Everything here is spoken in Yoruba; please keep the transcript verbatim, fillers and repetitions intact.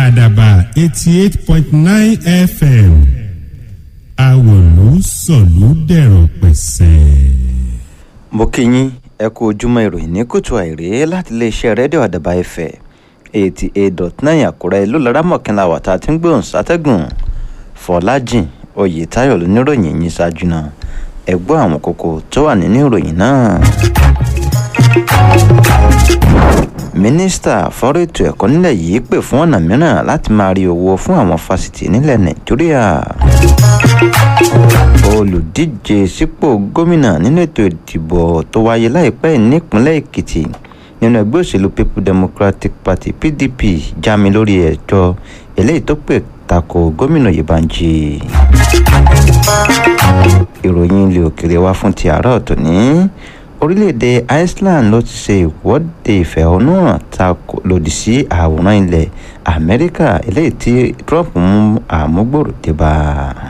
àdàbà eighty eight point nine F M àwòlú sọ̀lú dẹ̀rọ̀ pẹ̀sẹ̀. mo kí yín ẹ kú ojúmọ́ ìròyìn ní kùtù àìrè láti iléeṣẹ́ rédíò àdàbà ẹ̀fẹ̀ eighty eight dot nine àkúrẹ́ ìlú lára mọ̀kànlá wàtá tí ń gbóhùn sátẹ́gùn fọlájìn oyètáyọ̀ lóníròyìn yìí ṣáájú náà ẹ gbọ́ àwọn kókó tó wà nínú ìròyìn náà. mínísítà fọ́rọ̀ ètò ẹ̀kọ́ nílẹ̀ yìí pè fún ọ̀nà mìíràn láti máa rí owó fún àwọn fásitì nílẹ̀ nàìjíríà. olùdíje sípò gómìnà nínú ètò ìdìbò tó wáyé láìpẹ́ nípínlẹ̀ èkìtì nínú ẹgbẹ́ òṣèlú people democratic party P D P jámi lórí ẹjọ́ eléyìí tó pè tako gómìnà Oyèbánjí. ìròyìn ilé òkèèrè wá fún ti àárọ̀ tòní. orílẹ̀-èdè Iceland ló ti ṣe ìwọ́de ìfẹ̀hónúhàn tako lòdì sí àwòrán ilẹ̀ Amẹ́ríkà eléyìí tí Trump mú àmúgbòrò dé bá.